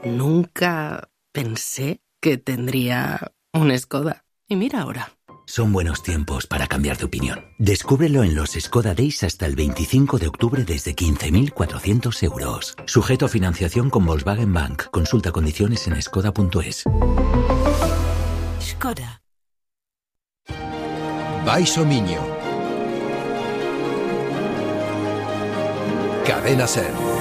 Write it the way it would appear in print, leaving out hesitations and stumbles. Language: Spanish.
Nunca pensé que tendría un Skoda. Y mira ahora. Son buenos tiempos para cambiar de opinión. Descúbrelo en los Skoda Days hasta el 25 de octubre desde 15.400 euros. Sujeto a financiación con Volkswagen Bank. Consulta condiciones en skoda.es. Skoda. Baiso Miño. Cadena Ser.